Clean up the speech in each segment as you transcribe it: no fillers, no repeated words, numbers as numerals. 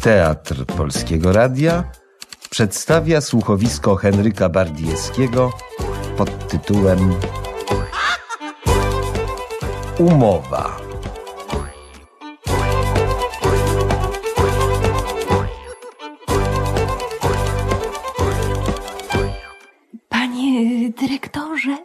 Teatr Polskiego Radia przedstawia słuchowisko Henryka Bardiewskiego pod tytułem Umowa. Panie dyrektorze,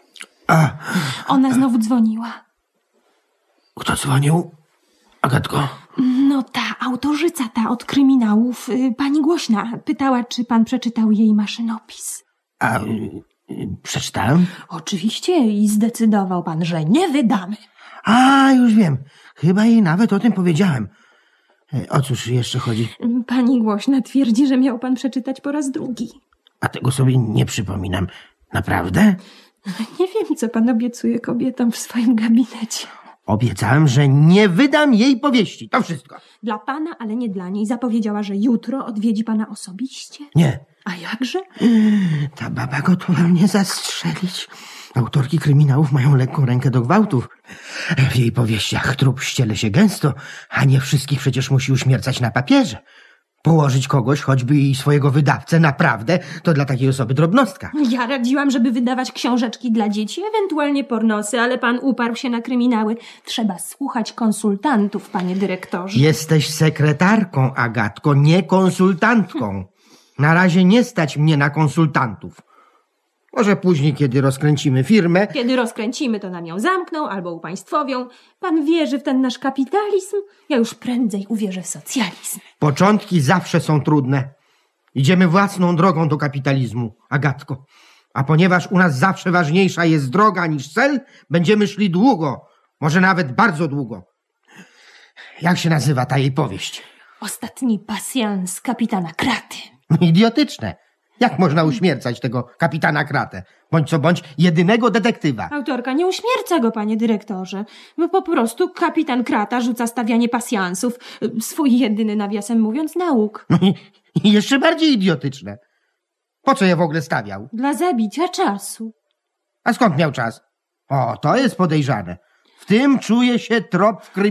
Ona znowu dzwoniła. Kto dzwonił? Agatko? No ta autorzyca, ta od kryminałów, pani Głośna, pytała, czy pan przeczytał jej maszynopis. Przeczytałem? Oczywiście i zdecydował pan, że nie wydamy. Już wiem. Chyba jej nawet o tym powiedziałem. O cóż jeszcze chodzi? Pani Głośna twierdzi, że miał pan przeczytać po raz drugi. A tego sobie nie przypominam. Naprawdę? Nie wiem, co pan obiecuje kobietom w swoim gabinecie. Obiecałem, że nie wydam jej powieści. To wszystko. Dla pana, ale nie dla niej. Zapowiedziała, że jutro odwiedzi pana osobiście. Nie. A jakże? Ta baba gotowa mnie zastrzelić. Autorki kryminałów mają lekką rękę do gwałtów. W jej powieściach trup ściele się gęsto, a nie wszystkich przecież musi uśmiercać na papierze. Położyć kogoś, choćby i swojego wydawcę, naprawdę, to dla takiej osoby drobnostka. Ja radziłam, żeby wydawać książeczki dla dzieci, ewentualnie pornosy, ale pan uparł się na kryminały. Trzeba słuchać konsultantów, panie dyrektorze. Jesteś sekretarką, Agatko, nie konsultantką. Na razie nie stać mnie na konsultantów. Może później, kiedy rozkręcimy firmę... Kiedy rozkręcimy, to nam ją zamkną albo upaństwowią. Pan wierzy w ten nasz kapitalizm? Ja już prędzej uwierzę w socjalizm. Początki zawsze są trudne. Idziemy własną drogą do kapitalizmu, Agatko. A ponieważ u nas zawsze ważniejsza jest droga niż cel, będziemy szli długo, może nawet bardzo długo. Jak się nazywa ta jej powieść? Ostatni pasjans kapitana Kraty. Idiotyczne. Jak można uśmiercać tego kapitana Kratę? Bądź co bądź jedynego detektywa. Autorka nie uśmierca go, panie dyrektorze, bo po prostu kapitan Krata rzuca stawianie pasjansów, swój jedyny, nawiasem mówiąc, nauk. I jeszcze bardziej idiotyczne. Po co je w ogóle stawiał? Dla zabicia czasu. A skąd miał czas? O, to jest podejrzane. W tym czuje się trop w kryminale.